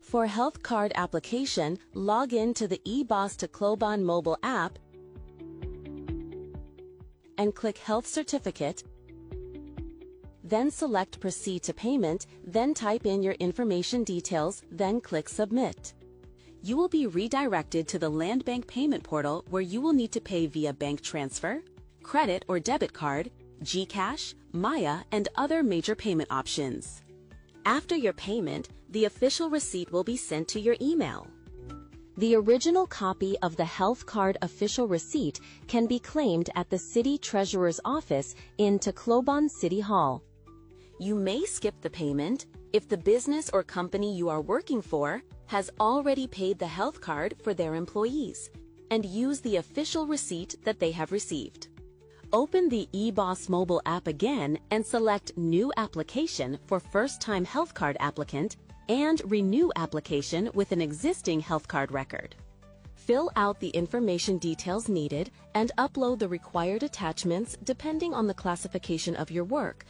For health card application, log in to the eBOS Tacloban mobile app and click Health Certificate. Then select Proceed to Payment, then type in your information details, then click Submit. You will be redirected to the Land Bank payment portal where you will need to pay via bank transfer, credit or debit card, GCash, Maya, and other major payment options. After your payment, the official receipt will be sent to your email. The original copy of the health card official receipt can be claimed at the City Treasurer's office in Tacloban City Hall. You may skip the payment if the business or company you are working for has already paid the health card for their employees and use the official receipt that they have received. Open the eBOS mobile app again and select New Application for first-time health card applicant and Renew Application with an existing health card record. Fill out the information details needed and upload the required attachments depending on the classification of your work.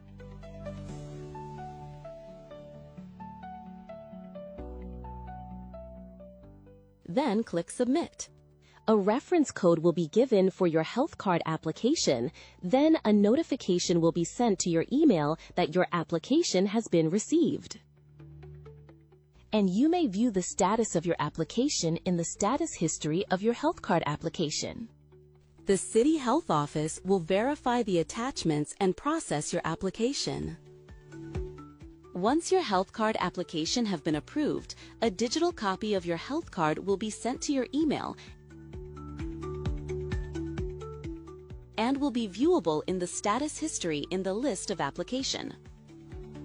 Then click Submit. A reference code will be given for your health card application, then a notification will be sent to your email that your application has been received. And you may view the status of your application in the status history of your health card application. The City Health Office will verify the attachments and process your application. Once your health card application have been approved, a digital copy of your health card will be sent to your email and will be viewable in the status history in the list of application.